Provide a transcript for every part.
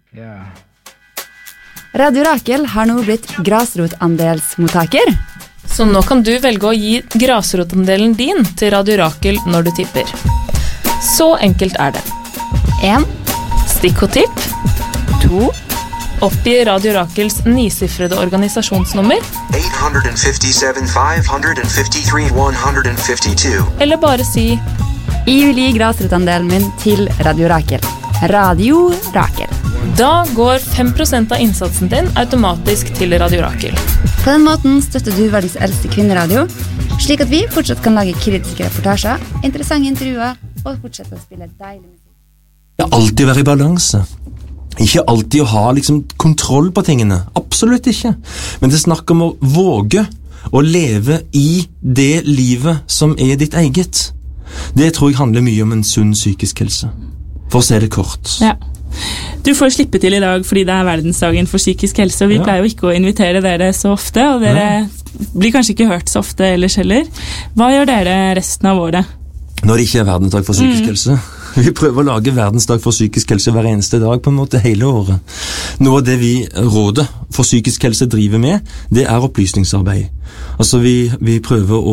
Yeah. Radio Rakel har nå blitt grasrotandelsmottaker. Så nå kan du velge å gi grasrotandelen din til Radio Rakel når du tipper. Så enkelt det. 1, Stikkordtipp. 2, Oppgi Radio Rakels 9-siffrede organisasjonsnummer. 857 553 152. Eller bare si Jeg vil gi grasrotandelen min til Radio Rakel. Radio Rakel. da går 5% av innsatsen din automatisk til Radio Rakel. På den måten støtter du verdens eldste kvinneradio, slik at vi fortsatt kan lage kritiske reportasjer, interessante intervjuer og fortsette å spille deilig musikk. Alltid være i balanse. Ikke alltid å ha kontroll på tingene. Absolutt ikke. Men det snakker om å våge å leve i det livet som ditt eget. Det tror jeg handler mye om en sunn psykisk helse. For å se det kort. Ja. Du får slippe til i dag fordi det verdensdagen for psykisk helse, og vi pleier jo ikke å invitere dere så ofte, og dere blir kanskje ikke hørt så ofte ellers heller. Hva gjør dere resten av året? Når det ikke verdensdag for psykisk helse. Vi prøver å lage verdensdag for psykisk helse hver eneste dag, på en måte hele året. Noe av det vi Rådet for psykisk helse driver med, det opplysningsarbeid. Altså vi prøver å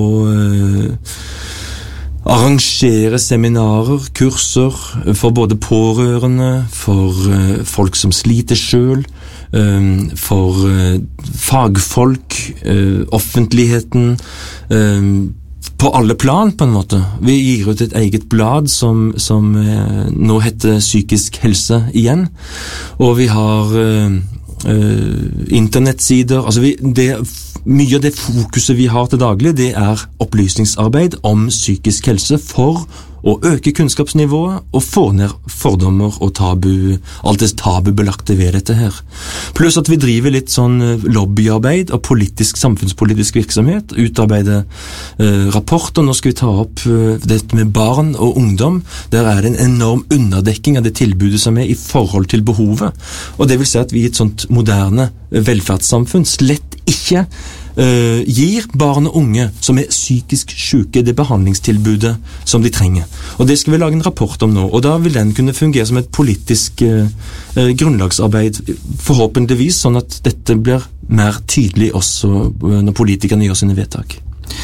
arrangere seminarer, kurser for både pårørende, for folk som sliter selv, for fagfolk, offentligheten, på alle plan på en måte. Vi gir ut et eget blad som nå heter Psykisk helse igjen, og vi har internettsider. Altså mye av det fokuset vi har til daglig, det opplysningsarbeid om psykisk helse for å øke kunnskapsnivået og få ned fordommer og alt det tabubelagte ved dette her. Pluss at vi driver litt sånn lobbyarbeid og samfunnspolitisk virksomhet, utarbeider rapporter. Nå skal vi ta opp dette med barn og ungdom. Der det en enorm underdekking av det tilbudet som i forhold til behovet. Og det vil si at vi i et sånt moderne velferdssamfunn slett ikke gir barn og unge som psykisk syke det behandlingstilbudet som de trenger. Og det skal vi lage en rapport om nå, og da vil den kunne fungere som et politisk grunnlagsarbeid, forhåpentligvis, sånn at dette blir mer tydelig også når politikerne gjør sine vedtak.